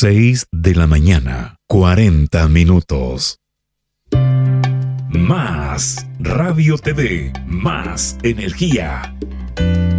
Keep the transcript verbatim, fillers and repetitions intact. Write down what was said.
Seis de la mañana, cuarenta minutos. Más Radio T V, más energía.